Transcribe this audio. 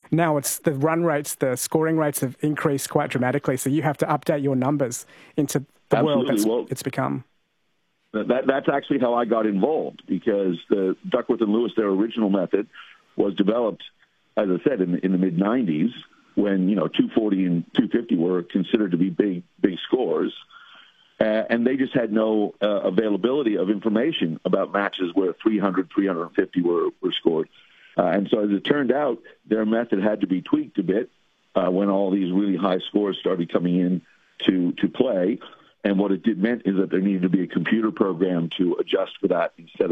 Now it's the run rates, the scoring rates have increased quite dramatically. So you have to update your numbers into the world it's become. That's actually how I got involved, because the Duckworth and Lewis, their original method, was developed, as I said, in the mid-'90s, when 240 and 250 were considered to be big scores, and they just had no availability of information about matches where 300, 350 were scored. And so as it turned out, their method had to be tweaked a bit when all these really high scores started coming in to play. And what it meant is that there needed to be a computer program to adjust for that instead of